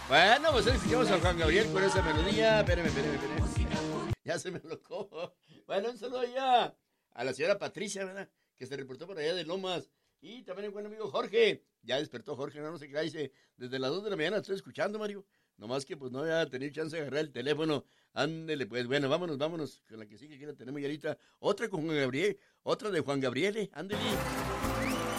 Bueno, pues escuchamos a Juan Gabriel con esa melodía. Espérame. Ya se me locó. Bueno, un saludo ya a la señora Patricia, ¿verdad? Que se reportó por allá de Lomas. Y también el buen amigo Jorge. Ya despertó Jorge, no sé qué dice. Desde las 2 de la mañana estoy escuchando, Mario. Nomás que pues no había tenido chance de agarrar el teléfono. Ándele, pues bueno, vámonos. Con la que sigue, aquí la tenemos ya ahorita. Otra con Juan Gabriel, otra de Juan Gabriel, ándele.